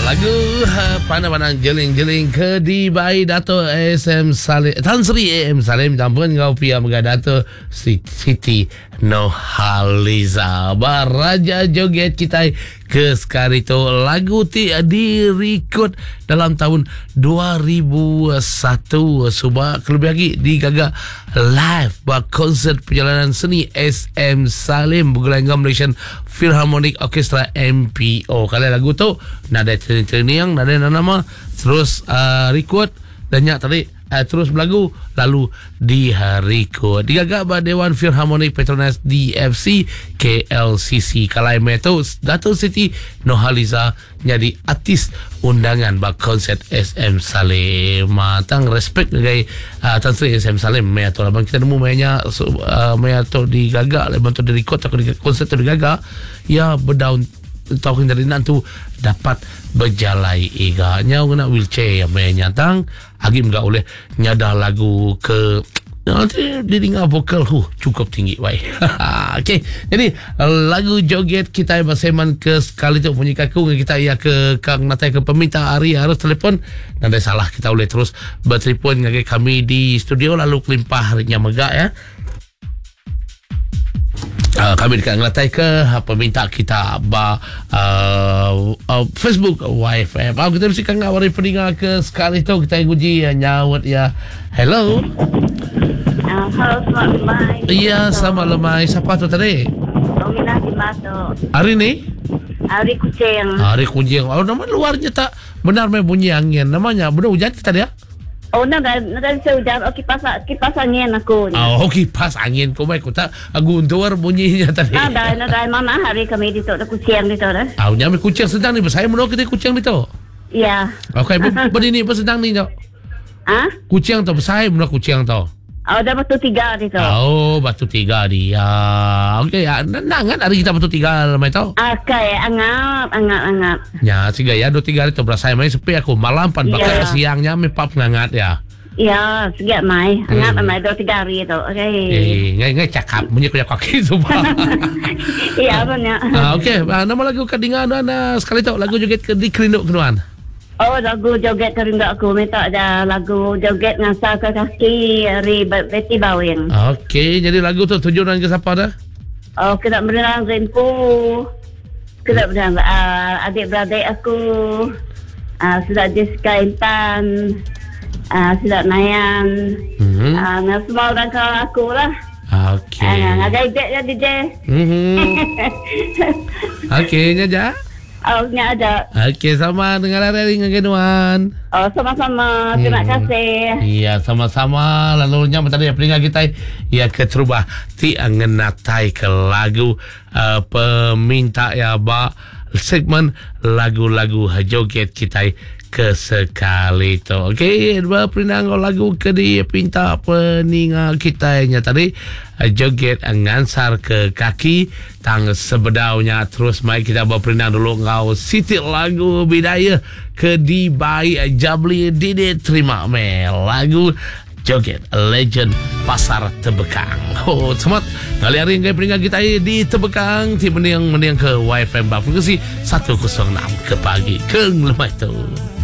Lagu pandang-pandang jeling-jeling ke di bayi Dato' SM Salim, Tan Sri AM Salim dan pun kau pia mga Dato' Siti Nohaliza. Baraja joget kita ke sekali tu lagu ti direkod dalam tahun 2001 subah kelebih lagi digaga live buat konsert perjalanan seni SM Salim bergelanggam Malaysian Philharmonic Orchestra MPO. Kalau lagu tu nada training nada nama terus record dan nyak tadi terus berlagu lalu direcord digagak ba Dewan Philharmonic Petronas DFC KLCC kalai meto Dato' Siti Nohaliza jadi artis undangan ba konsert SM Salim. Matang respect dengan Tan Sri SM Salim meto abang kita nemu mainnya meto digagak lepas tu direkod atau konsert tu digagak ya berdaun tahun dari nanti dapat berjalai iganya kena wheelchair yang menyatang agim enggak oleh nyada lagu ke nanti didengar vokal cukup tinggi baik. Okey, jadi lagu joget kita berseman ke sekali tu punya kaku kita ya ke Kang Natai ke peminta hari harus telefon dan ada salah kita boleh terus bertelefon dengan kami di studio lalu kelimpah harinya megak ya. Kami dekat ngelatai ke peminta kita Facebook YFM. Kita mesti kan awari pendengar ke sekali tu kita uji nyawat ya. Hello. Halo, selamat lemai. Iya, selamat lemai. Siapa tu tadi? Domina Dimato. Hari ni? Hari Kucing. Hari Kucing. Oh, nama luarnya tak benar main bunyi angin. Namanya benar hujan kita dia? Oh, nak saya hujan. Oh, kipas angin aku. Oh, kipas angin. Kau baik tak guntur bunyinya tadi. Ada mana hari kami di tu kucing di tu dah. Oh, nyampe kucing sedang ni. Saya menolak kita kucing di tu. Ya. Okey, berdini apa sedang ni tu? Ah? Kucing tu, saya menolak kucing tu. Oh, dah batu 3 di tu. Oh, batu 3 dia. Okey, nangat hari kita batu 3 lemai tu. Okay, angat. Ya, siga ya 2-3 hari tu berasa mai sepi aku malam pan bakal siangnya me pap ngangat ya. Ya, siap mai. Angat mai 2-3 hari tu. Okey. Ngai cakap bunyi kuya kaki tu. Iya, benar. Okey, nama lagu kadingan sekali tu lagu joget ke di Kerinduk kenuan. Oh, lagu joget terindak aku minta ada lagu joget ngasal ke kaki dari Betty Bawing. Okey, jadi lagu tu tujuan ke siapa dah? Oh, kita berenang Zenku. Kita berenang adik-beradik aku. Sudah Jessica Intan. Sudah Nayan. Semua orang kawan aku lah. Okey. Ada ijek ya DJ. Okey, nyaja. Oh, ada. Okey, sama dengan hari dengan kenuan. Oh, sama-sama. Terima kasih. Iya, sama-sama. Lalu nya tadi peningat kita ya keterubah ti angenatai ke lagu peminta ya ba segmen lagu-lagu joget kita ke sekali tu. Okey, berpinang lagu ke di pinta peningat kita nya tadi joget ngansar ke kaki tang sebedaunya terus mai kita berpinang dulu ngau sitik lagu bidaya ke di bayi Jabli Didi terima me lagu joget legend Pasar Tebekang. Oh, semat kali hari ngai peringkat kita di Tebekang ti meniang ke YFM ba frekuensi 106 ke pagi ke lemai tu.